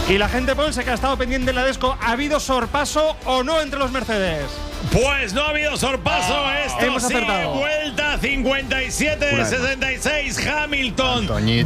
Y la gente, Ponce, que ha estado pendiente en la Desco, ¿ha habido sorpaso o no entre los Mercedes? Pues no ha habido sorpaso. Esto sigue vuelta 57-66. Hamilton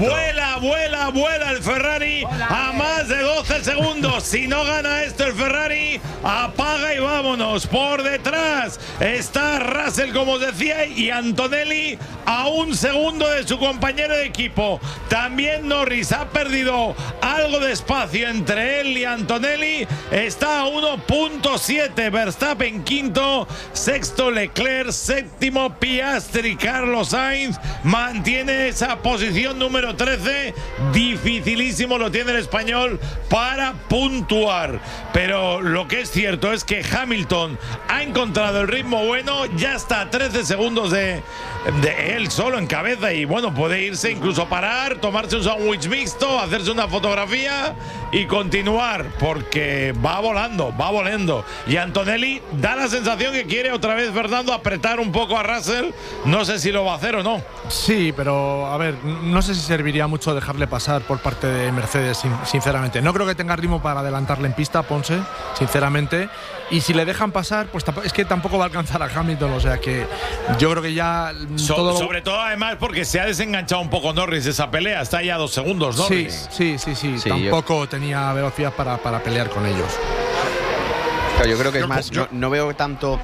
vuela el Ferrari a más de 12 segundos. Si no gana esto el Ferrari, apaga y vámonos. Por detrás está Russell, como os decía, y Antonelli a un segundo de su compañero de equipo. También Norris ha perdido algo de espacio entre él y Antonelli. Está a 1.7. Verstappen quinto, sexto Leclerc, séptimo Piastri. Carlos Sainz mantiene esa posición número 13. Dificilísimo lo tiene el español para puntuar. Pero lo que es cierto es que Hamilton ha encontrado el ritmo bueno. Ya está a 13 segundos de él solo en cabeza, y bueno, puede irse, incluso parar, tomarse un sándwich mixto, hacerse una fotografía y continuar, porque va volando. Y Antonelli da la sensación que quiere otra vez, Fernando, apretar un poco a Russell. No sé si lo va a hacer o no. Sí, pero a ver, no sé si serviría mucho dejarle pasar por parte de Mercedes, sinceramente. No creo que tenga ritmo para adelantarle en pista, Ponce, sinceramente. Y si le dejan pasar, pues es que tampoco va a alcanzar a Hamilton. O sea que yo creo que ya sobre todo, además, porque se ha desenganchado un poco Norris de esa pelea. Está ya a 2 segundos, Norris. Sí. Tampoco tenía velocidad para pelear con ellos. Pero yo creo que es más, no veo tanto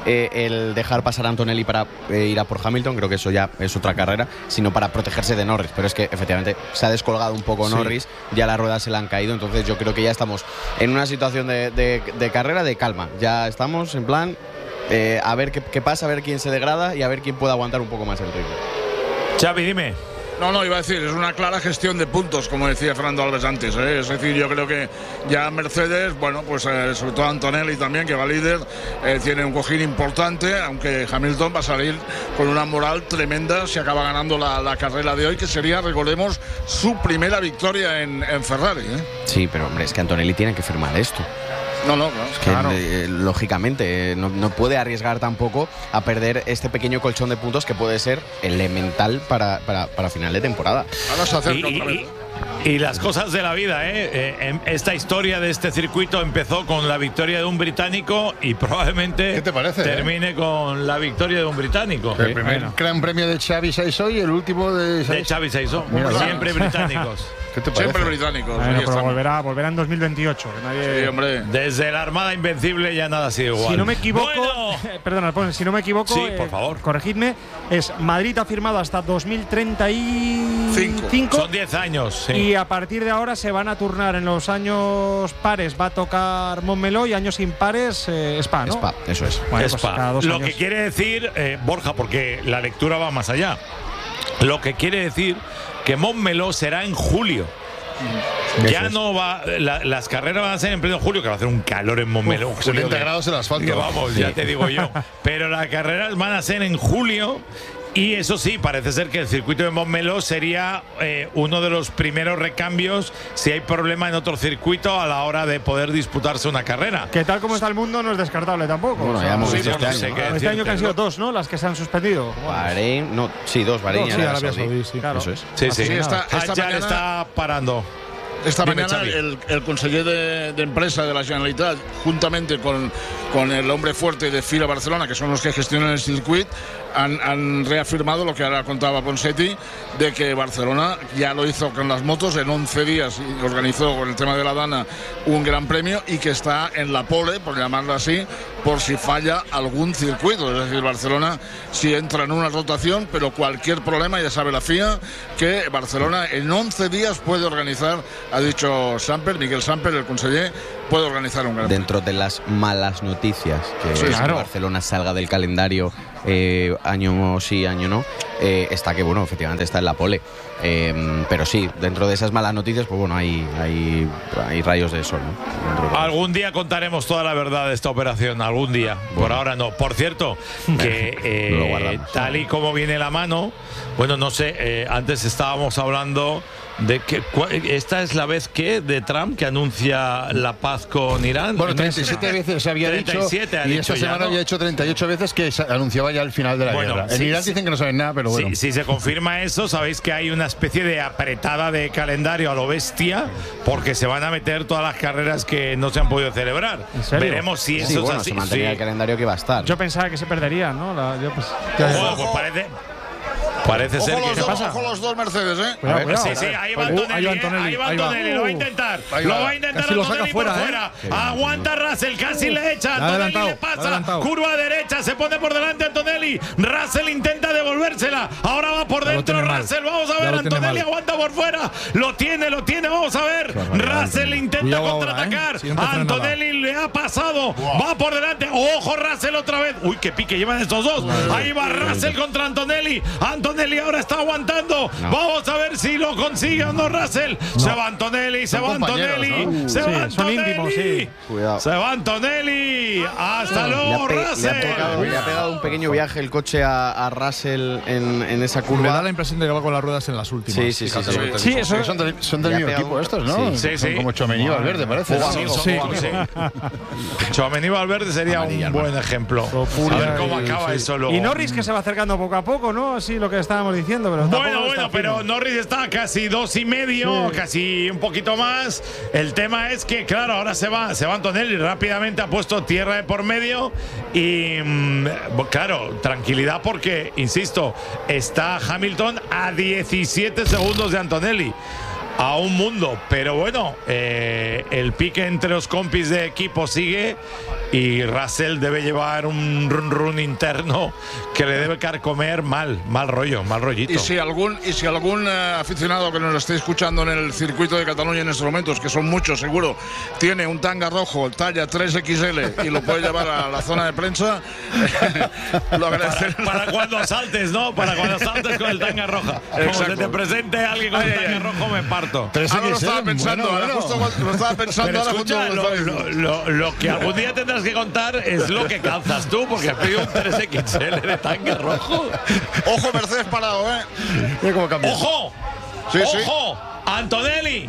el dejar pasar a Antonelli para ir a por Hamilton. Creo que eso ya es otra carrera, sino para protegerse de Norris. Pero es que efectivamente se ha descolgado un poco Norris, ya las ruedas se le han caído. Entonces yo creo que ya estamos en una situación de carrera de calma. Ya estamos en plan a ver qué pasa, a ver quién se degrada y a ver quién puede aguantar un poco más el ritmo. Xavi, dime. No, iba a decir, es una clara gestión de puntos, como decía Fernando Alves antes, ¿eh? Es decir, yo creo que ya Mercedes, bueno, pues sobre todo Antonelli también, que va líder, tiene un cojín importante, aunque Hamilton va a salir con una moral tremenda si acaba ganando la carrera de hoy, que sería, recordemos, su primera victoria en Ferrari, ¿eh? Sí, pero hombre, es que Antonelli tiene que firmar esto. Claro. Lógicamente no puede arriesgar tampoco a perder este pequeño colchón de puntos que puede ser elemental para final de temporada. Ahora se acerca otra vez. Y las cosas de la vida, esta historia de este circuito empezó con la victoria de un británico y probablemente ¿qué te parece, termine con la victoria de un británico. El primer gran premio de Xavi Saisó y el último de Xavi Saisó. Siempre británicos. ¿Qué te parece? Siempre británicos. Bueno, pero volverá en 2028. Que nadie... Sí, hombre. Desde la Armada Invencible ya nada ha sido igual. Si no me equivoco, perdona, si no me equivoco, sí, por favor, corregidme, es Madrid ha firmado hasta 2035. Son 10 años, sí. Y a partir de ahora se van a turnar en los años pares, va a tocar Montmeló, y años impares Spa, ¿no? Spa, eso es. Bueno, Spa. Pues cada 2 lo años. que quiere decir, Borja, porque la lectura va más allá, lo que quiere decir que Montmeló será en julio. Ya no va, las carreras van a ser en pleno julio, que va a hacer un calor en Montmeló. 70 grados el asfalto. Que vamos, ya te digo yo. Pero las carreras van a ser en julio. Y eso sí, parece ser que el circuito de Montmeló sería uno de los primeros recambios si hay problema en otro circuito a la hora de poder disputarse una carrera. Que tal como está el mundo no es descartable tampoco. Bueno, ya hemos visto este año que han sido 2, ¿no? Las que se han suspendido. Bahrein, Bahrein. Sí, Arabia Saudí, sí, claro. Eso es. Sí. Esta mañana está parando. Esta Dime, mañana el conseller de empresa de la Generalitat, juntamente con el hombre fuerte de FIRA Barcelona, que son los que gestionan el circuito, han reafirmado lo que ahora contaba Ponseti, de que Barcelona ya lo hizo con las motos en 11 días y organizó con el tema de la Dana un gran premio, y que está en la pole, por llamarlo así, por si falla algún circuito. Es decir, Barcelona si entra en una rotación, pero cualquier problema, ya sabe la FIA que Barcelona en 11 días puede organizar, ha dicho Miguel Samper, el conseller, puede organizar un gran premio. Dentro de las malas noticias, que es que Barcelona salga del calendario año sí, año no, está que, bueno, efectivamente está en la pole. Pero sí, dentro de esas malas noticias, pues bueno, hay rayos de sol, ¿no? Algún día contaremos toda la verdad de esta operación, algún día. Por ahora no. Por cierto, que tal y como viene la mano, bueno, no sé, antes estábamos hablando esta es la vez de Trump que anuncia la paz con Irán. Bueno, 37 veces se había 37 dicho, y esta semana había hecho 38 veces que anunciaba ya el final de la guerra. En Irán dicen que no saben nada, pero bueno. Si se confirma eso, sabéis que hay una especie de apretada de calendario a lo bestia, porque se van a meter todas las carreras que no se han podido celebrar. Veremos si eso es así. Se mantenía el calendario que iba a estar. Yo pensaba que se perdería, ¿no? Parece ser que ¿qué pasa? Ojo los dos Mercedes, ¿eh? Cuidado. Ahí va Antonelli, lo va a intentar. Lo va a intentar Antonelli por fuera. Aguanta Russell, casi le echa. Antonelli le pasa. Curva derecha, se pone por delante Antonelli. Russell intenta devolvérsela. Ahora va por dentro Russell. Vamos a ver, Antonelli aguanta por fuera. Lo tiene. Vamos a ver. Russell intenta contraatacar. Antonelli le ha pasado. Va por delante. Ojo Russell otra vez. Uy, qué pique llevan estos dos. Ahí va Russell contra Antonelli. Antonelli ahora está aguantando. Vamos a ver si lo consigue o no Russell. Se va Antonelli. Se va Antonelli. Son íntimos, sí. Cuidado. Se va Antonelli. Hasta luego, Russell. Le ha pegado un pequeño viaje el coche a Russell en esa curva. Me da la impresión de que va con las ruedas en las últimas. Sí, eso son del mismo equipo estos, ¿no? Sí. Son como Tchouaméni y Valverde, parece. Sí. Tchouaméni y Valverde sería un buen ejemplo. A ver cómo acaba eso luego. Y Norris que se va acercando poco a poco, ¿no? Así lo que estábamos diciendo. Pero pero Norris está casi 2,5, casi un poquito más. El tema es que, claro, ahora se va Antonelli, rápidamente ha puesto tierra de por medio y, claro, tranquilidad porque, insisto, está Hamilton a 17 segundos de Antonelli. A un mundo, pero bueno, el pique entre los compis de equipo sigue y Russell debe llevar un run interno que le debe carcomer mal rollito. Y si algún aficionado que nos esté escuchando en el circuito de Cataluña en estos momentos, que son muchos seguro, tiene un tanga rojo talla 3XL y lo puede llevar a la zona de prensa, lo agradeceré. Para cuando saltes, ¿no? Para cuando saltes con el tanga roja. Como se te presente alguien con el tanga rojo, me parto. Ahora lo estaba pensando, lo estaba pensando. Pero ahora escucha, lo que algún día tendrás que contar es lo que calzas tú, porque has pedido un 3XL de tanga rojo. Ojo, Mercedes parado, ¿eh? Mira cómo cambia. ¡Ojo! ¡Ojo! Antonelli.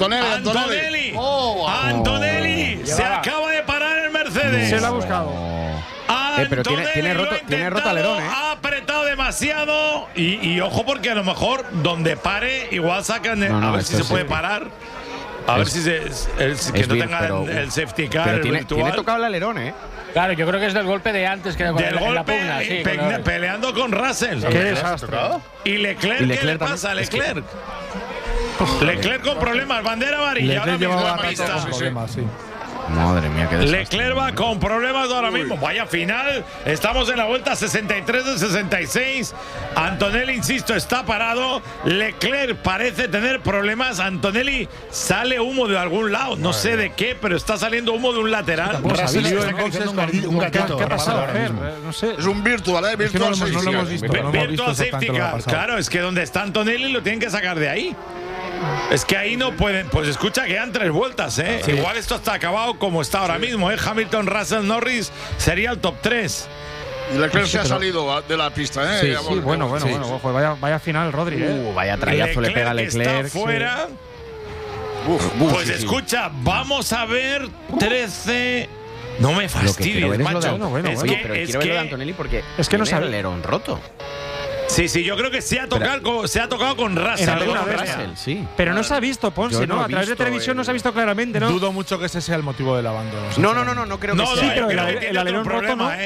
Antonelli. Se acaba de parar el Mercedes. Se lo ha buscado. Pero tiene roto alerón, ¿eh? Ha apretado demasiado y ojo porque a lo mejor donde pare igual sacan a ver si se puede parar. A ver si que no tenga el safety car. Pero tiene tocado el alerón, ¿eh? Claro, yo creo que es del golpe de antes que del golpe, la pugna. Sí, peleando con Russell. Qué desastre. ¿Y Leclerc qué le pasa a Leclerc? Leclerc con problemas, bandera amarilla ahora mismo en la pista. Madre mía, qué desastre. Leclerc va con problemas ahora mismo. Vaya final. Estamos en la vuelta 63 de 66. Antonelli, insisto, está parado. Leclerc parece tener problemas. Antonelli sale humo de algún lado. No sé de qué, pero está saliendo humo de un lateral. ¿Qué ha pasado, Fer? No sé. Es un virtual, ¿eh? Virtual no lo hemos visto. Virtual safety car. Claro, es que donde está Antonelli lo tienen que sacar de ahí. Es que ahí no pueden. Pues escucha, quedan 3 vueltas, ¿eh? Sí. Igual esto está acabado como está ahora mismo, ¿eh? Hamilton, Russell, Norris sería el top 3. Y Leclerc se ha salido de la pista, ¿eh? Sí, bueno. Ojo, vaya final, Rodri, ¿eh? Vaya trayazo le pega a Leclerc. Está fuera. Pues escucha, vamos a ver 13. No me fastidies, macho. Oye, pero quiero ver lo de Antonelli porque es que no sabe el alerón roto. Sí, yo creo que se ha tocado con Russell. Sí. Pero no se ha visto, Ponce, ¿no? A través de televisión no se ha visto claramente, ¿no? Dudo mucho que ese sea el motivo del abandono. No creo que sea. Sí, pero el alerón roto, ¿no?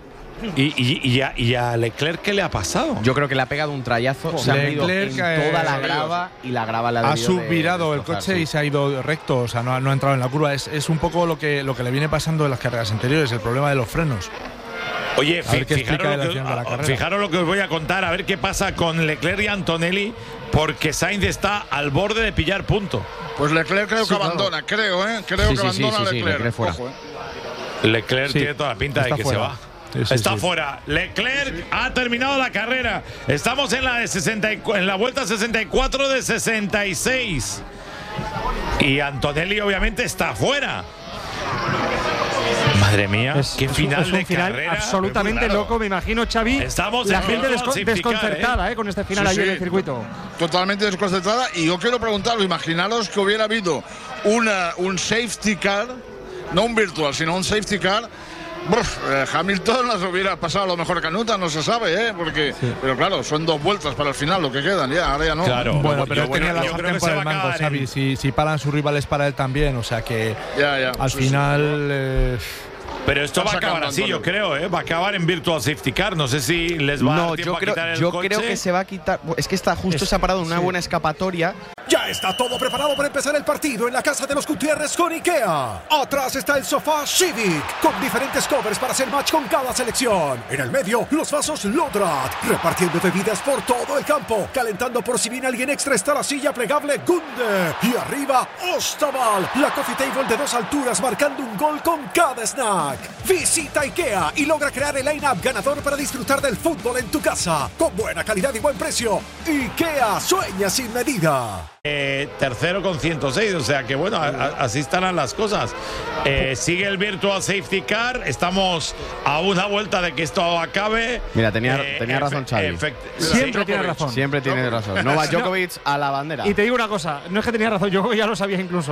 ¿Y a Leclerc qué le ha pasado? Yo creo que le ha pegado un trayazo. Se ha ido en toda la grava y la grava le ha subvirado el coche y se ha ido recto. O sea, no ha entrado en la curva. Es un poco lo que le viene pasando en las carreras anteriores, el problema de los frenos. Oye, fijaros lo que os voy a contar, a ver qué pasa con Leclerc y Antonelli, porque Sainz está al borde de pillar punto. Pues Leclerc creo que abandona, creo que abandona Leclerc. Leclerc tiene toda la pinta de que se va. Está fuera. Leclerc ha terminado la carrera. Estamos en la vuelta 64 de 66. Y Antonelli obviamente está fuera. Madre mía, qué final es un de final carrera. absolutamente loco, me imagino, Xavi. Estamos la en gente virtual safety car, desconcertada con este final ayer en el circuito. Totalmente desconcertada. Y yo quiero preguntaros, imaginaros que hubiera habido un safety car, no un virtual, sino un safety car. Hamilton las hubiera pasado a lo mejor canuta, no se sabe, porque pero claro, son 2 vueltas para el final lo que quedan, ahora ya no. Claro, bueno, pero yo tenía la creo sartén que por se va el a mango, acabar Xavi. Si paran sus rivales para él también, o sea que al final. Pero esto va a acabar así, yo creo, va a acabar en Virtual Safety Car. No sé si les va a dar tiempo a quitar el coche. Yo creo que se va a quitar. Es que se ha parado en una buena escapatoria. Ya está todo preparado para empezar el partido en la casa de los Gutiérrez con IKEA. Atrás está el sofá Civic, con diferentes covers para hacer match con cada selección. En el medio, los vasos Lodrat, repartiendo bebidas por todo el campo. Calentando por si viene alguien extra está la silla plegable Gunde. Y arriba, Ostaval, la coffee table de 2 alturas marcando un gol con cada snack. Visita IKEA y logra crear el line-up ganador para disfrutar del fútbol en tu casa. Con buena calidad y buen precio. IKEA sueña sin medida. Tercero con 106, o sea que bueno, así estarán las cosas. Sigue el Virtual Safety Car, estamos a una vuelta de que esto acabe. Mira, tenía razón Xavi. Siempre tiene razón. Siempre tiene razón. Novak Djokovic a la bandera. Y te digo una cosa, no es que tenía razón, yo ya lo sabía incluso.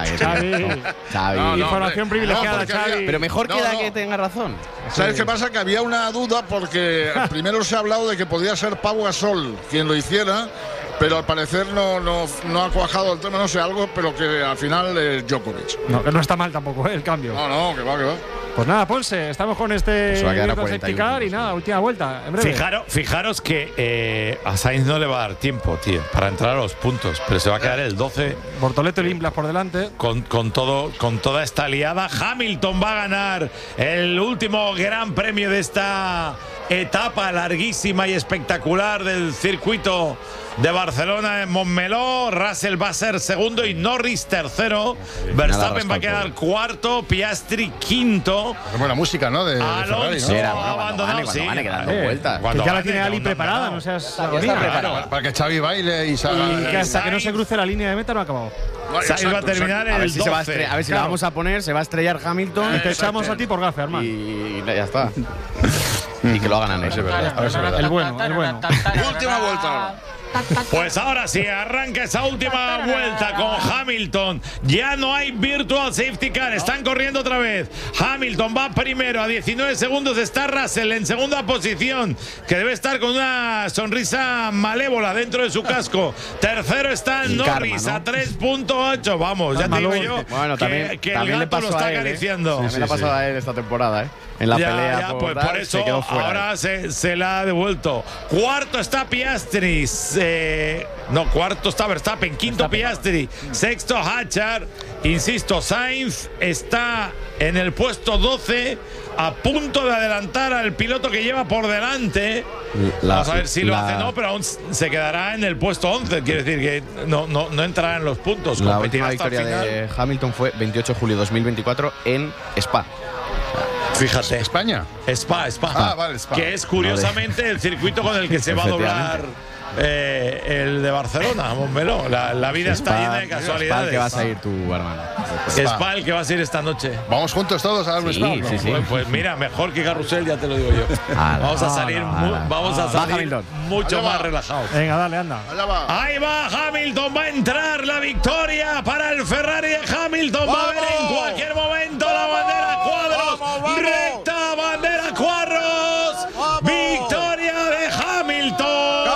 Xavi. Información privilegiada, Xavi. Pero mejor queda que tenga razón. ¿Sabes qué pasa? Que había una duda porque primero se ha hablado de que podía ser Pau Gasol quien lo hiciera, pero al parecer no ha cuajado el tema, no sé, algo, pero que al final es Djokovic. No, que no está mal tampoco, el cambio. No, que va. Pues nada, Ponce, estamos con este Safety Car y nada, última vuelta, en breve. Fijaros que a Sainz no le va a dar tiempo, tío, para entrar a los puntos, pero se va a quedar el 12. Bortoleto y Limplas por delante. Con toda esta liada. Hamilton va a ganar el último gran premio de esta etapa larguísima y espectacular del circuito de Barcelona en Montmeló. Russell va a ser segundo y Norris tercero. Verstappen va a quedar cuarto, Piastri quinto. Buena música, ¿no? De Ferrari, ¿no? Sí, abandonado, sí. Quedando vueltas. Que ya la tiene Ali preparada, no seas para que Xavi baile y salga. Y que hasta que no se cruce la línea de meta no ha acabado. Sainz va a terminar en el 12. A ver si la vamos a poner, se va a estrellar Hamilton. Y te echamos a ti por gafe, hermano. Y ya está. Y que lo hagan a ver si es verdad. El bueno. Última vuelta. Pues ahora sí, arranca esa última vuelta con Hamilton. Ya no hay Virtual Safety Car, están corriendo otra vez. Hamilton va primero, a 19 segundos está Russell en segunda posición, que debe estar con una sonrisa malévola dentro de su casco. Tercero está Norris, a 3.8. Vamos, ya te digo yo que el gato lo está acariciando. También le ha pasado a él esta temporada, en la pelea. Por eso se quedó fuera. Ahora se la ha devuelto. Cuarto está Piastri. Cuarto está Verstappen. Quinto Piastri. Sexto Hatchard. Insisto, Sainz está en el puesto 12, a punto de adelantar al piloto que lleva por delante. Vamos a ver si lo hace, pero aún se quedará en el puesto 11. Quiere decir que no entrará en los puntos. La última victoria de Hamilton fue 28 de julio de 2024 en Spa. Fíjate. ¿España? Spa. Vale, Spa. Que es curiosamente el circuito con el que se va a doblar el de Barcelona, Montmeló. La vida está llena de casualidades. Spa el que vas a ir tú, hermano. Spa el que vas a ir esta noche. Vamos juntos todos a dar un Spa. Sí. Pues mira, mejor que Carrusel, ya te lo digo yo. Vamos a salir mucho más relajados. Venga, dale, anda. Ahí va Hamilton, va a entrar la victoria para el Ferrari de Hamilton. Va a haber en cualquier momento la bandera cuadros. Recta, bandera cuadros. Victoria de Hamilton.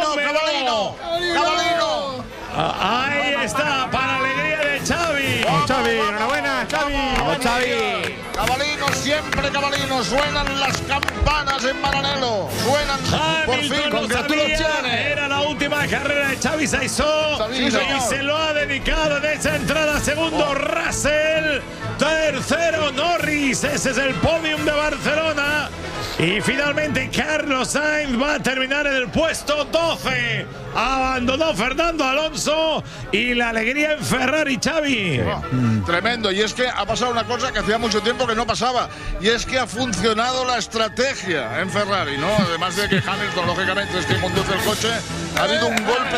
Cabalino. Ahí está, para alegría de Xavi. Enhorabuena, Xavi. Vamos, Xavi. Cabalino, suenan las campanas en Maranello. Suenan por fin. Congratulaciones. Era la última carrera de Xavi Saizó y se lo ha dedicado en esa entrada. Segundo Russell, tercero Norris. Ese es el podium de Barcelona. Y finalmente Carlos Sainz va a terminar en el puesto 12. Abandonó Fernando Alonso y la alegría en Ferrari, Xavi. Tremendo. Y es que ha pasado una cosa que hacía mucho tiempo que no pasaba. Y es que ha funcionado la estrategia en Ferrari, ¿no? Además de que Hamilton, lógicamente, es quien conduce el coche. Ha habido un golpe